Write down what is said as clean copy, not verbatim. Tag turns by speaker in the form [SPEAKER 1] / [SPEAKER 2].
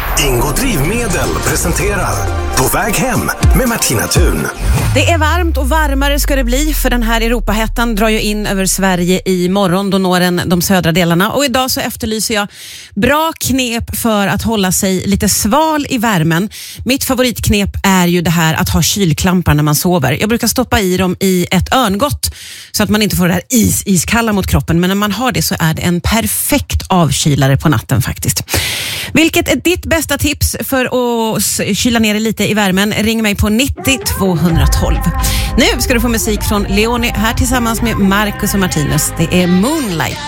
[SPEAKER 1] Ingo Drivmedel presenterar På väg hem med Martina Thun.
[SPEAKER 2] Det är varmt och varmare ska det bli, för den här Europahettan drar ju in över Sverige i morgon. Då når den de södra delarna. Och idag så efterlyser jag bra knep för att hålla sig lite sval i värmen. Mitt favoritknep är ju det här att ha kylklampar när man sover. Jag brukar stoppa i dem i ett örngott så att man inte får det här iskalla mot kroppen. Men när man har det så är det en perfekt avkylare på natten faktiskt. Vilket är ditt bästa tips för att kyla ner dig lite i värmen? Ring mig på 90 212. Nu ska du få musik från Leone här tillsammans med Marcus och Martinus. Det är Moonlight.